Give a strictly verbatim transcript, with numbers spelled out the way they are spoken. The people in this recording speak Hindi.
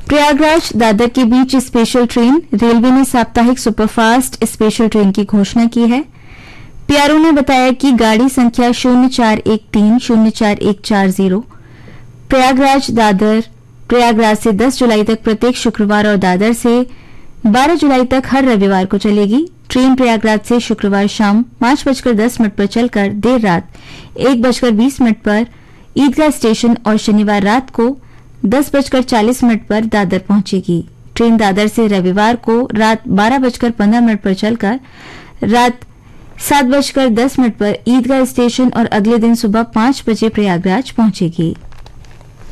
प्रयागराज दादर के बीच स्पेशल ट्रेन, रेलवे ने साप्ताहिक सुपरफास्ट स्पेशल ट्रेन की घोषणा की है। पीआरओ ने बताया कि गाड़ी संख्या शून्य चार एक तीन शून्य चार एक चार जीरो प्रयागराज दादर प्रयागराज से दस जुलाई तक प्रत्येक शुक्रवार और दादर से बारह जुलाई तक हर रविवार को चलेगी। ट्रेन प्रयागराज से शुक्रवार शाम पांच बजकर दस मिनट पर चलकर देर रात एक बजकर बीस मिनट पर ईदगाह स्टेशन और शनिवार रात को दस बजकर चालीस मिनट पर दादर पहुंचेगी। ट्रेन दादर से रविवार को रात बारह बजकर पंद्रह मिनट पर चलकर रात सात बजकर दस मिनट पर ईदगाह स्टेशन और अगले दिन सुबह पांच बजे प्रयागराज पहुंचेगी।